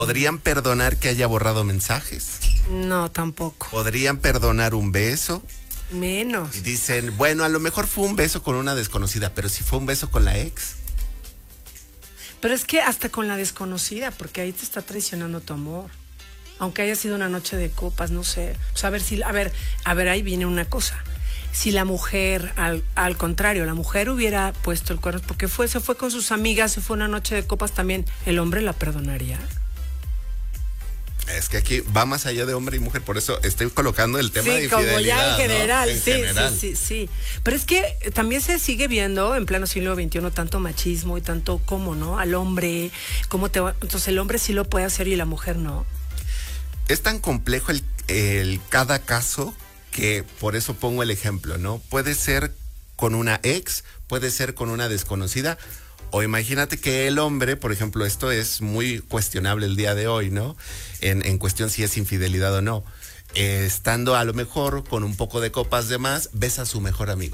¿Podrían perdonar que haya borrado mensajes? No, tampoco. ¿Podrían perdonar un beso? Menos. Y dicen, bueno, a lo mejor fue un beso con una desconocida, pero si fue un beso con la ex. Pero es que hasta con la desconocida, porque ahí te está traicionando tu amor. Aunque haya sido una noche de copas, no sé. O sea, a ver, ahí viene una cosa. Si la mujer, al contrario, la mujer hubiera puesto el cuerno, porque se fue con sus amigas, se fue una noche de copas también, ¿el hombre la perdonaría? Es que aquí va más allá de hombre y mujer, por eso estoy colocando el tema de infidelidad. Sí, como ya en general, ¿no? En general. Sí. Pero es que también se sigue viendo en pleno siglo XXI tanto machismo y tanto como, ¿no? Al hombre, entonces el hombre sí lo puede hacer y la mujer no. Es tan complejo el cada caso que por eso pongo el ejemplo, ¿no? Puede ser con una ex, puede ser con una desconocida. O imagínate que el hombre, por ejemplo, esto es muy cuestionable el día de hoy, ¿no? En cuestión si es infidelidad o no. Estando a lo mejor con un poco de copas de más, besa a su mejor amigo.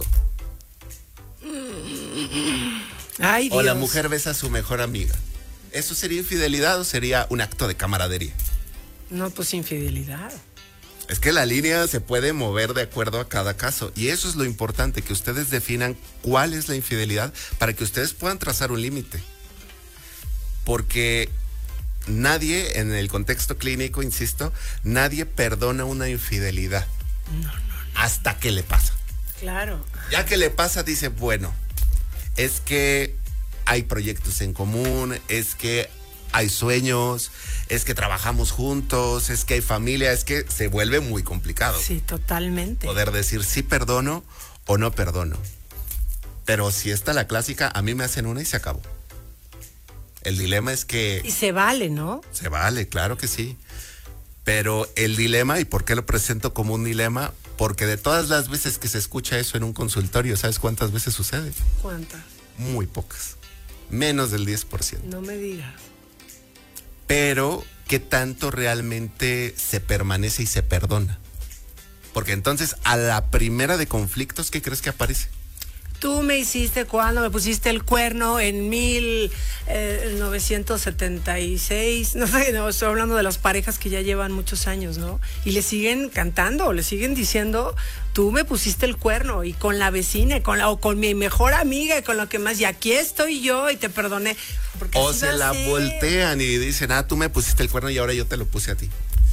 Ay, Dios. O la mujer besa a su mejor amiga. ¿Eso sería infidelidad o sería un acto de camaradería? No, pues infidelidad. Es que la línea se puede mover de acuerdo a cada caso y eso es lo importante, que ustedes definan cuál es la infidelidad para que ustedes puedan trazar un límite. Porque nadie, en el contexto clínico, insisto, nadie perdona una infidelidad. No. Hasta que le pasa. Claro. Ya que le pasa, dice, bueno, es que hay proyectos en común, es que hay sueños, es que trabajamos juntos, es que hay familia, es que se vuelve muy complicado. Sí, totalmente. Poder decir sí perdono o no perdono. Pero si está la clásica, a mí me hacen una y se acabó. El dilema es que... Y se vale, ¿no? Se vale, claro que sí. Pero el dilema, ¿y por qué lo presento como un dilema? Porque de todas las veces que se escucha eso en un consultorio, ¿sabes cuántas veces sucede? ¿Cuántas? Muy pocas. Menos del 10%. No me digas. Pero, ¿qué tanto realmente se permanece y se perdona? Porque entonces, a la primera de conflictos, ¿qué crees que aparece? Tú me hiciste cuando me pusiste el cuerno en 1976, no sé, no, estoy hablando de las parejas que ya llevan muchos años, ¿no? Y le siguen cantando, le siguen diciendo, tú me pusiste el cuerno, y con la vecina, o con mi mejor amiga, y con lo que más, y aquí estoy yo, y te perdoné. O se la voltean y dicen, tú me pusiste el cuerno y ahora yo te lo puse a ti.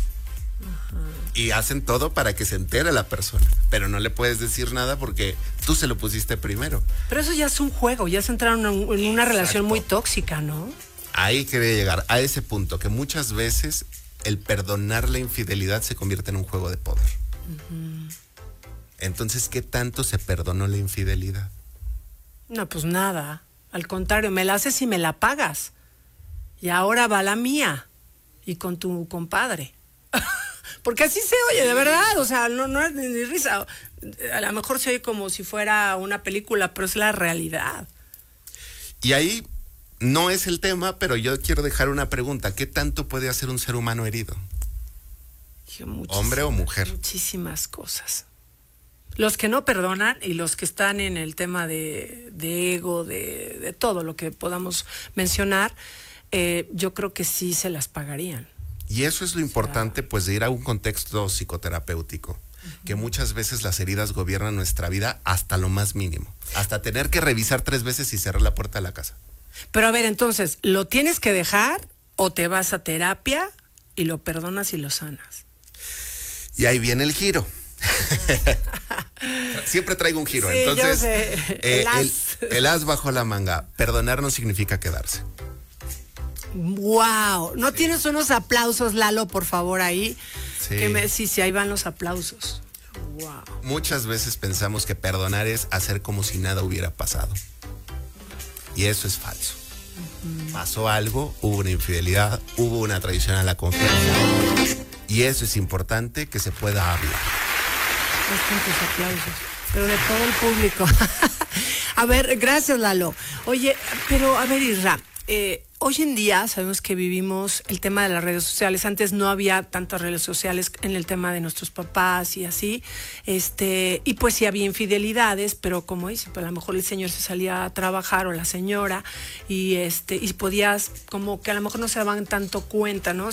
Y hacen todo para que se entere la persona, pero no le puedes decir nada porque tú se lo pusiste primero. Pero eso ya es un juego, ya se entraron en una relación muy tóxica, ¿no? Ahí quería llegar, a ese punto, que muchas veces el perdonar la infidelidad se convierte en un juego de poder. Entonces, ¿qué tanto se perdonó la infidelidad? No, pues nada, al contrario, me la haces y me la pagas. Y ahora va la mía, y con tu compadre. Porque así se oye, de verdad, o sea, no es ni risa. A lo mejor se oye como si fuera una película, pero es la realidad. Y ahí no es el tema, pero yo quiero dejar una pregunta. ¿Qué tanto puede hacer un ser humano herido? ¿Hombre o mujer? Muchísimas cosas. Los que no perdonan y los que están en el tema de ego, de todo lo que podamos mencionar, yo creo que sí se las pagarían. Y eso es lo importante, pues, de ir a un contexto psicoterapéutico, que muchas veces las heridas gobiernan nuestra vida hasta lo más mínimo, hasta tener que revisar 3 veces y cerrar la puerta de la casa. Pero a ver, entonces, ¿lo tienes que dejar o te vas a terapia y lo perdonas y lo sanas? Y ahí viene el giro. Siempre traigo un giro, sí, entonces yo sé. el as bajo la manga. Perdonar no significa quedarse. Wow, ¿no tienes unos aplausos, Lalo, por favor, ahí? Sí. Sí, ahí van los aplausos. Wow. Muchas veces pensamos que perdonar es hacer como si nada hubiera pasado. Y eso es falso. Pasó algo, hubo una infidelidad, hubo una traición a la confianza. Y eso es importante que se pueda hablar. Bastantes aplausos, pero de todo el público. A ver, gracias, Lalo. Oye, pero a ver, Isra, hoy en día sabemos que vivimos el tema de las redes sociales. Antes no había tantas redes sociales en el tema de nuestros papás y así. Y pues sí había infidelidades, pero como dice, pues a lo mejor el señor se salía a trabajar o la señora y podías, como que a lo mejor no se daban tanto cuenta, ¿no?